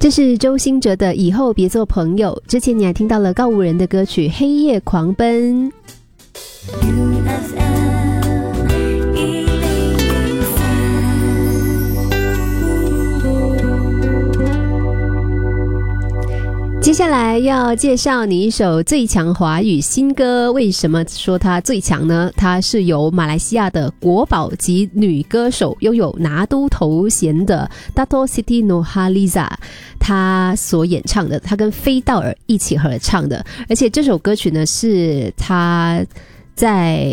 这是周兴哲的《以后别做朋友》，之前你还听到了告五人的歌曲《黑夜狂奔》。接下来要介绍你一首最强华语新歌。为什么说它最强呢？它是由马来西亚的国宝级女歌手，拥有拿督头衔的 Dato Siti Nurhaliza 她所演唱的，她跟飞道尔一起合唱的。而且这首歌曲呢，是她在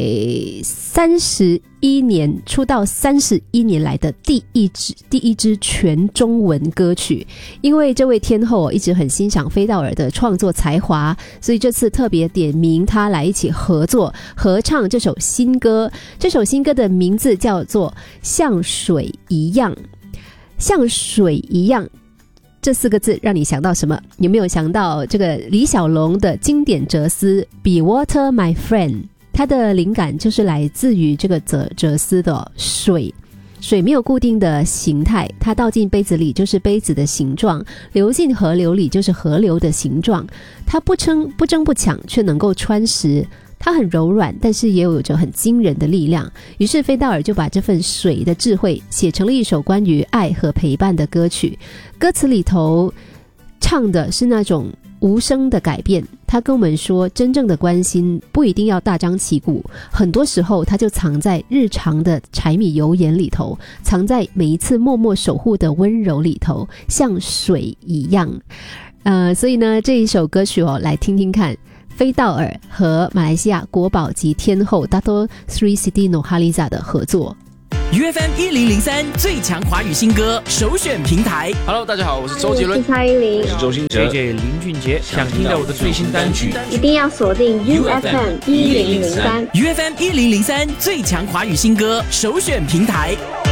出道31年来的第一支全中文歌曲。因为这位天后一直很欣赏飞道尔的创作才华，所以这次特别点名他来一起合唱这首新歌。这首新歌的名字叫做像水一样。像水一样这4个字让你想到什么？有没有想到这个李小龙的经典哲思 Be Water My Friend？它的灵感就是来自于这个哲思的水没有固定的形态，它倒进杯子里就是杯子的形状，流进河流里就是河流的形状。它不争不抢，却能够穿石。它很柔软，但是也有着很惊人的力量。于是飞道尔就把这份水的智慧写成了一首关于爱和陪伴的歌曲。歌词里头唱的是那种无声的改变，他跟我们说，真正的关心不一定要大张旗鼓，很多时候他就藏在日常的柴米油盐里头，藏在每一次默默守护的温柔里头，像水一样。所以呢，这一首歌曲来听听看飞道尔和马来西亚国宝级天后 Dato Sri Siti Nurhaliza 的合作。 UFM 1003最强华语新歌首选平台。 Hello， 大家好，我是周杰伦， 我是蔡依林， 我是周兴哲 ，JJ 林俊杰。想听到我的最新单曲， 一定要锁定 UFM 1003。 UFM 1003最强华语新歌首选平台。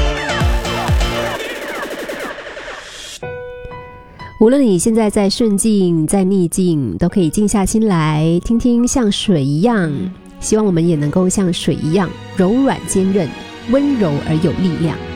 无论你现在在顺境在逆境，都可以静下心来听听像水一样。希望我们也能够像水一样柔软坚韧，温柔而有力量。